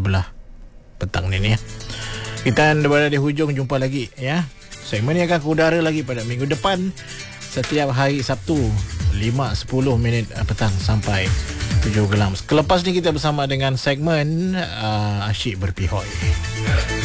sebelah petang ni ya. Kita berada di hujung, jumpa lagi ya. Segmen ni akan ke udara lagi pada minggu depan setiap hari Sabtu 5.10 petang sampai 7 gelam. Selepas ni kita bersama dengan segmen Asyik Berpihoi.